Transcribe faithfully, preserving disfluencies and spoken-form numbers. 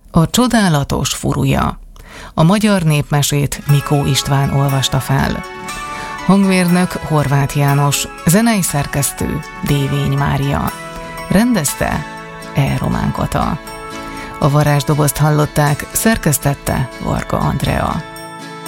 A csodálatos furúja. A magyar népmesét Mikó István olvasta fel. Hangmérnök Horváth János, zenei szerkesztő Dévény Mária. Rendezte E. Román Kata. A varázsdobozt hallották, szerkesztette Varga Andrea.